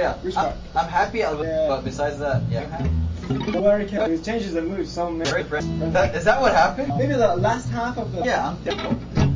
yeah. I'm happy, but besides that, yeah. Don't worry, it changes the mood so much. Is that what happened? Maybe the last half of the... Yeah, I'm